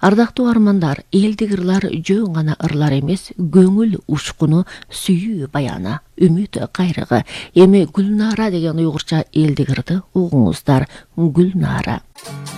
Ардактуу армандар, элдик ырлар жөн гана ырлар эмес, көңүл учкуну, сүйүү баяны, үмүт кайрыгы. Эми Гүлнара деген уйгурча элдик ырды угуңуздар. Гүлнара.